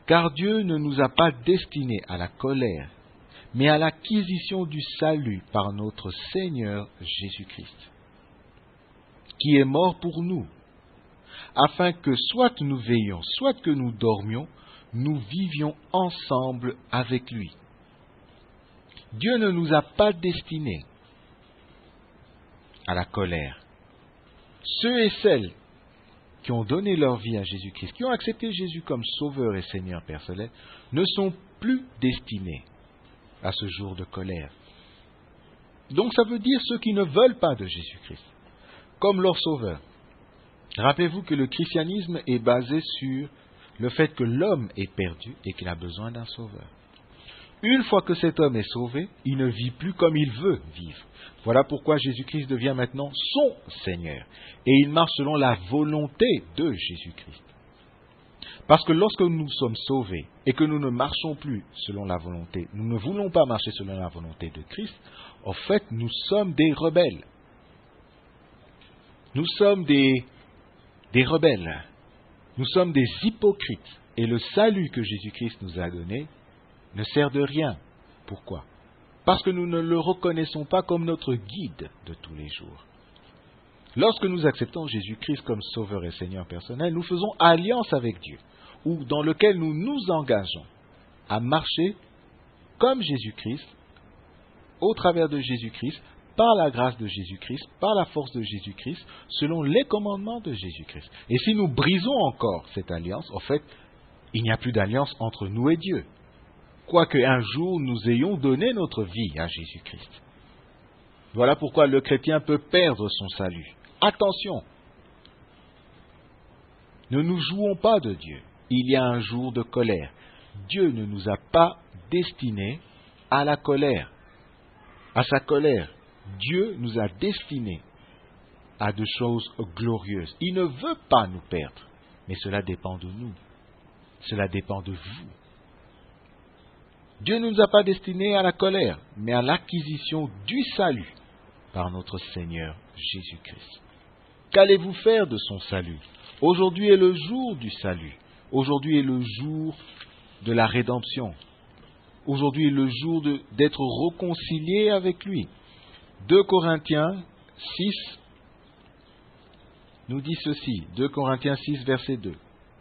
Car Dieu ne nous a pas destinés à la colère, mais à l'acquisition du salut par notre Seigneur Jésus-Christ, qui est mort pour nous, afin que soit nous veillions, soit que nous dormions, nous vivions ensemble avec lui. Dieu ne nous a pas destinés à la colère. Ceux et celles qui ont donné leur vie à Jésus-Christ, qui ont accepté Jésus comme Sauveur et Seigneur personnel, ne sont plus destinés à ce jour de colère. Donc ça veut dire ceux qui ne veulent pas de Jésus-Christ, comme leur Sauveur. Rappelez-vous que le christianisme est basé sur le fait que l'homme est perdu et qu'il a besoin d'un Sauveur. Une fois que cet homme est sauvé, il ne vit plus comme il veut vivre. Voilà pourquoi Jésus-Christ devient maintenant son Seigneur. Et il marche selon la volonté de Jésus-Christ. Parce que lorsque nous sommes sauvés et que nous ne marchons plus selon la volonté, nous ne voulons pas marcher selon la volonté de Christ, en fait, nous sommes des rebelles. Nous sommes des rebelles. Nous sommes des hypocrites. Et le salut que Jésus-Christ nous a donné ne sert de rien. Pourquoi ? Parce que nous ne le reconnaissons pas comme notre guide de tous les jours. Lorsque nous acceptons Jésus-Christ comme Sauveur et Seigneur personnel, nous faisons alliance avec Dieu, ou dans lequel nous nous engageons à marcher comme Jésus-Christ, au travers de Jésus-Christ, par la grâce de Jésus-Christ, par la force de Jésus-Christ, selon les commandements de Jésus-Christ. Et si nous brisons encore cette alliance, en fait, il n'y a plus d'alliance entre nous et Dieu. Quoique un jour nous ayons donné notre vie à Jésus-Christ. Voilà pourquoi le chrétien peut perdre son salut. Attention, ne nous jouons pas de Dieu. Il y a un jour de colère. Dieu ne nous a pas destinés à la colère, à sa colère. Dieu nous a destinés à de choses glorieuses. Il ne veut pas nous perdre, mais cela dépend de nous. Cela dépend de vous. Dieu ne nous a pas destinés à la colère, mais à l'acquisition du salut par notre Seigneur Jésus-Christ. Qu'allez-vous faire de son salut ? Aujourd'hui est le jour du salut. Aujourd'hui est le jour de la rédemption. Aujourd'hui est le jour d'être réconcilié avec lui. 2 Corinthiens 6 nous dit ceci. 2 Corinthiens 6, verset 2.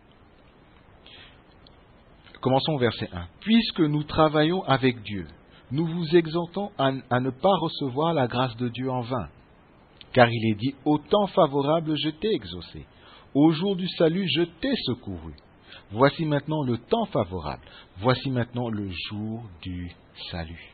Commençons au verset 1. Puisque nous travaillons avec Dieu, nous vous exhortons à ne pas recevoir la grâce de Dieu en vain. Car il est dit, au temps favorable, je t'ai exaucé. Au jour du salut, je t'ai secouru. Voici maintenant le temps favorable. Voici maintenant le jour du salut.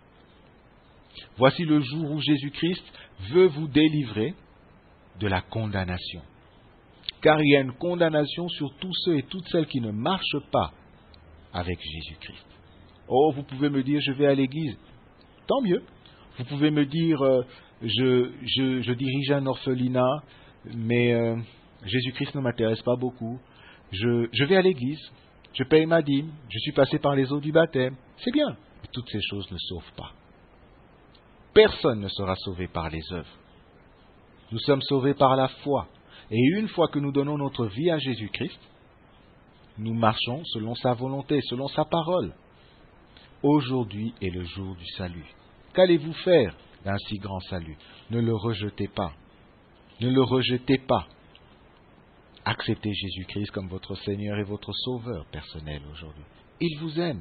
Voici le jour où Jésus-Christ veut vous délivrer de la condamnation. Car il y a une condamnation sur tous ceux et toutes celles qui ne marchent pas avec Jésus-Christ. Oh, vous pouvez me dire, je vais à l'église. Tant mieux. Vous pouvez me dire, je dirige un orphelinat, mais Jésus-Christ ne m'intéresse pas beaucoup. Je vais à l'église, je paye ma dîme, je suis passé par les eaux du baptême. C'est bien. Mais toutes ces choses ne sauvent pas. Personne ne sera sauvé par les œuvres. Nous sommes sauvés par la foi. Et une fois que nous donnons notre vie à Jésus-Christ, nous marchons selon sa volonté, selon sa parole. Aujourd'hui est le jour du salut. Qu'allez-vous faire d'un si grand salut ? Ne le rejetez pas. Ne le rejetez pas. Acceptez Jésus-Christ comme votre Seigneur et votre Sauveur personnel aujourd'hui. Il vous aime.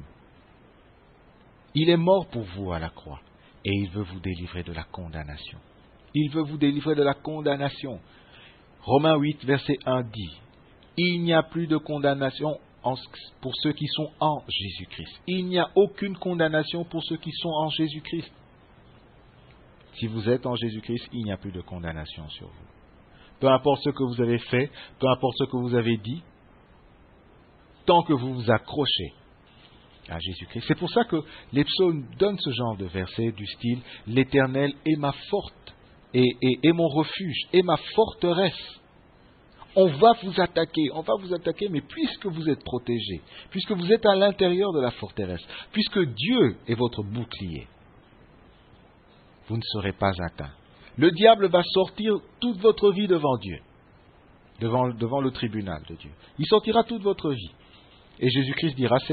Il est mort pour vous à la croix et il veut vous délivrer de la condamnation. Il veut vous délivrer de la condamnation. Romains 8, verset 1 dit, il n'y a plus de condamnation pour ceux qui sont en Jésus-Christ. Il n'y a aucune condamnation pour ceux qui sont en Jésus-Christ. Si vous êtes en Jésus-Christ, il n'y a plus de condamnation sur vous. Peu importe ce que vous avez fait, peu importe ce que vous avez dit, tant que vous vous accrochez à Jésus-Christ. C'est pour ça que les psaumes donnent ce genre de versets du style « L'Éternel est ma forte et mon refuge et ma forteresse ». On va vous attaquer, mais puisque vous êtes protégé, puisque vous êtes à l'intérieur de la forteresse, puisque Dieu est votre bouclier, vous ne serez pas atteint. Le diable va sortir toute votre vie devant Dieu, devant le tribunal de Dieu. Il sortira toute votre vie. Et Jésus-Christ dira,